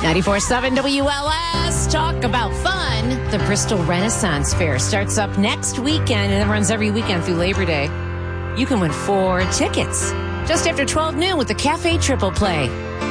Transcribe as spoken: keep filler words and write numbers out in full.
ninety-four point seven W L S. Talk about fun. The Bristol Renaissance Fair starts up next weekend and it runs every weekend through Labor Day. You can win four tickets just after twelve noon with the Cafe Triple Play.